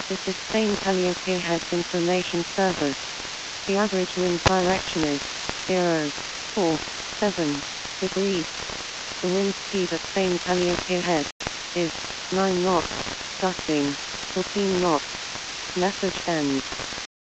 This is Spain Calliope Heads Information Service. The average wind direction is 047 degrees. The wind speed at Spain Calliope Head is 9 knots, gusting 14 knots. Message ends.